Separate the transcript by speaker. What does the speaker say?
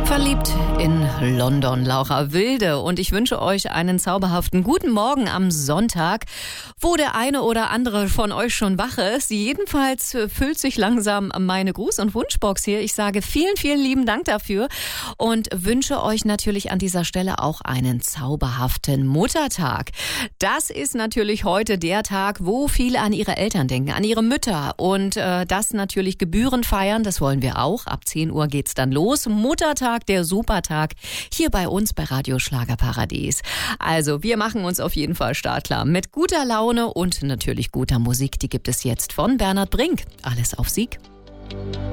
Speaker 1: Verliebt in London, Laura Wilde. Und ich wünsche euch einen zauberhaften guten Morgen am Sonntag, wo der eine oder andere von euch schon wach ist. Jedenfalls füllt sich langsam meine Gruß- und Wunschbox hier. Ich sage vielen, vielen lieben Dank dafür und wünsche euch natürlich an dieser Stelle auch einen zauberhaften Muttertag. Das ist natürlich heute der Tag, wo viele an ihre Eltern denken, an ihre Mütter und das natürlich gebührend feiern. Das wollen wir auch. Ab 10 Uhr geht's dann los. Muttertag, der Supertag, hier bei uns bei Radio Schlagerparadies. Also, wir machen uns auf jeden Fall startklar mit guter Laune und natürlich guter Musik. Die gibt es jetzt von Bernhard Brink. Alles auf Sieg.